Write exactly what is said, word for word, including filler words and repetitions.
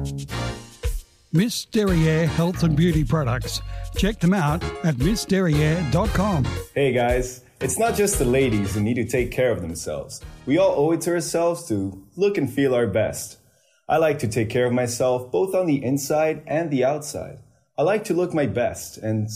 Miss Derriere Health and Beauty Products. Check them out at miss derriere dot com. Hey guys, it's not just the ladies who need to take care of themselves. We all owe it to ourselves to look and feel our best. I like to take care of myself both on the inside and the outside. I like to look my best, and